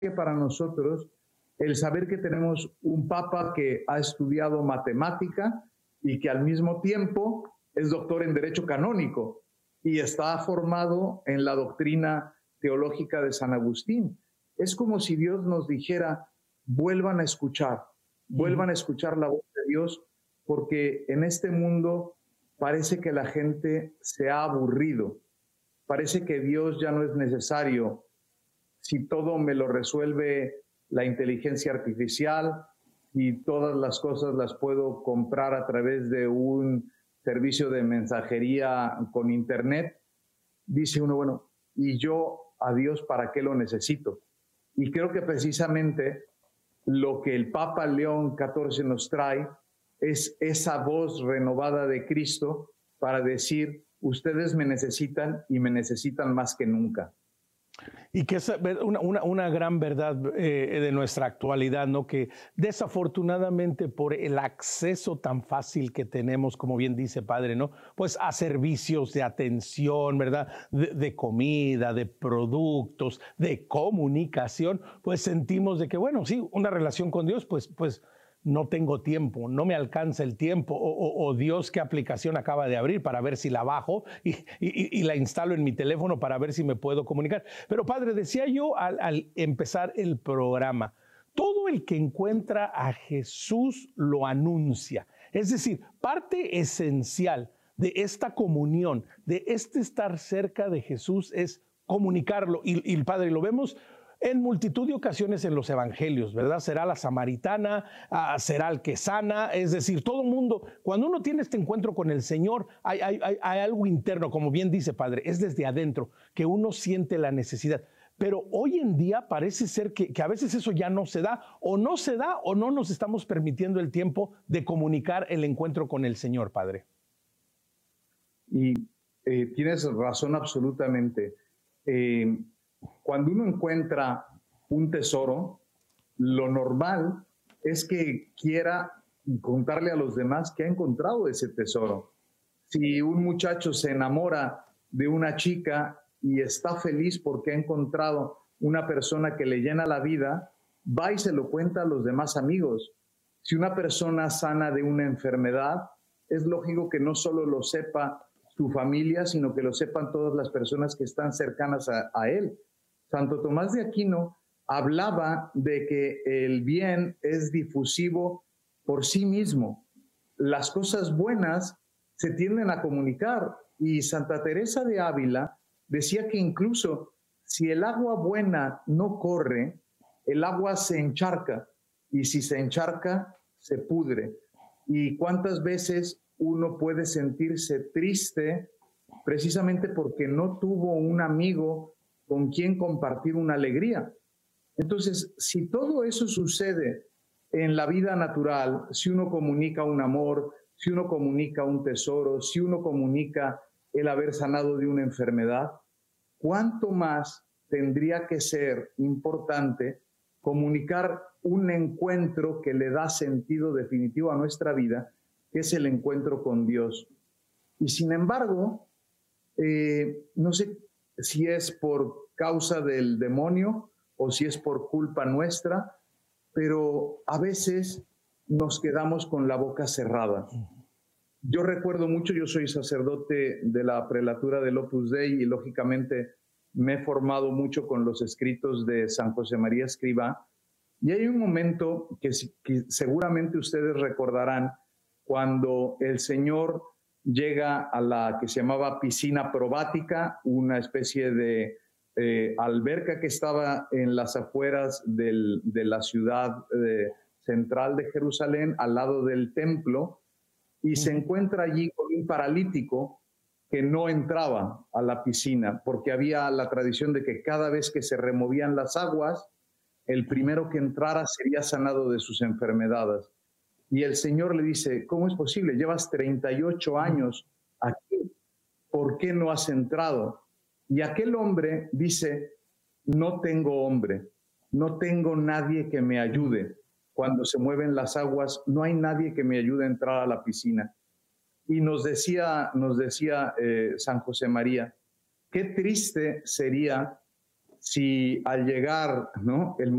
para nosotros el saber que tenemos un papa que ha estudiado matemática y que al mismo tiempo es doctor en Derecho Canónico y está formado en la doctrina teológica de San Agustín. Es como si Dios nos dijera, vuelvan a escuchar la voz de Dios, porque en este mundo parece que la gente se ha aburrido, parece que Dios ya no es necesario. Si todo me lo resuelve la inteligencia artificial y todas las cosas las puedo comprar a través de un servicio de mensajería con internet, dice uno, bueno, ¿y yo a Dios para qué lo necesito? Y creo que precisamente lo que el Papa León XIV nos trae es esa voz renovada de Cristo para decir, ustedes me necesitan y me necesitan más que nunca. Y que es una gran verdad de nuestra actualidad, ¿no? Que desafortunadamente por el acceso tan fácil que tenemos, como bien dice Padre, ¿no? Pues a servicios de atención, ¿verdad? De comida, de productos, de comunicación, pues sentimos de que, bueno, sí, una relación con Dios, pues no tengo tiempo, no me alcanza el tiempo, o Dios, qué aplicación acaba de abrir para ver si la bajo y la instalo en mi teléfono para ver si me puedo comunicar. Pero Padre, decía yo al empezar el programa, todo el que encuentra a Jesús lo anuncia. Es decir, parte esencial de esta comunión, de este estar cerca de Jesús es comunicarlo. Y Padre, lo vemos en multitud de ocasiones en los evangelios, ¿verdad? Será la samaritana, será el que sana, es decir, todo el mundo, cuando uno tiene este encuentro con el Señor, hay algo interno, como bien dice Padre, es desde adentro, que uno siente la necesidad. Pero hoy en día parece ser que a veces eso ya no se da, o no nos estamos permitiendo el tiempo de comunicar el encuentro con el Señor, Padre. Y tienes razón absolutamente. Cuando uno encuentra un tesoro, lo normal es que quiera contarle a los demás que ha encontrado ese tesoro. Si un muchacho se enamora de una chica y está feliz porque ha encontrado una persona que le llena la vida, va y se lo cuenta a los demás amigos. Si una persona sana de una enfermedad, es lógico que no solo lo sepa su familia, sino que lo sepan todas las personas que están cercanas a él. Santo Tomás de Aquino hablaba de que el bien es difusivo por sí mismo. Las cosas buenas se tienden a comunicar, y Santa Teresa de Ávila decía que incluso si el agua buena no corre, el agua se encharca, y si se encharca, se pudre. ¿Y cuántas veces uno puede sentirse triste precisamente porque no tuvo un amigo con quien compartir una alegría? Entonces, si todo eso sucede en la vida natural, si uno comunica un amor, si uno comunica un tesoro, si uno comunica el haber sanado de una enfermedad, ¿cuánto más tendría que ser importante comunicar un encuentro que le da sentido definitivo a nuestra vida, que es el encuentro con Dios? Y sin embargo, no sé si es por causa del demonio o si es por culpa nuestra, pero a veces nos quedamos con la boca cerrada. Yo recuerdo mucho, yo soy sacerdote de la prelatura del Opus Dei y lógicamente me he formado mucho con los escritos de San José María Escrivá, y hay un momento que seguramente ustedes recordarán, cuando el Señor llega a la que se llamaba piscina probática, una especie de alberca que estaba en las afueras de la ciudad central de Jerusalén, al lado del templo, y se encuentra allí con un paralítico que no entraba a la piscina, porque había la tradición de que cada vez que se removían las aguas, el primero que entrara sería sanado de sus enfermedades. Y el Señor le dice, ¿cómo es posible? Llevas 38 años aquí, ¿por qué no has entrado? Y aquel hombre dice, no tengo hombre, no tengo nadie que me ayude. Cuando se mueven las aguas, no hay nadie que me ayude a entrar a la piscina. Y nos decía San José María, qué triste sería si al llegar, ¿no?, el